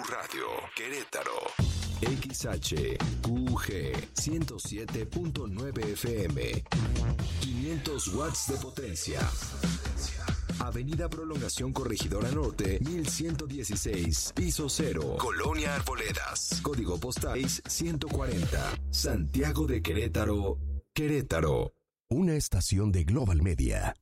Radio Querétaro. XHQG 107.9 FM. 500 watts de potencia. Avenida Prolongación Corregidora Norte, 1116, piso 0, Colonia Arboledas. Código postal 140, Santiago de Querétaro, Querétaro. Una estación de Global Media.